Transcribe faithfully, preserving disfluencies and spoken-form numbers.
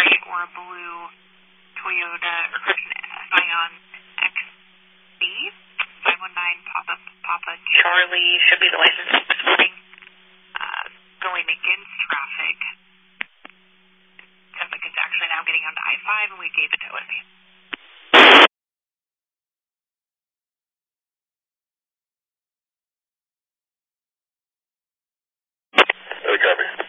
gray or a blue Toyota or Scion X B five one nine Papa Papa Charlie should be the license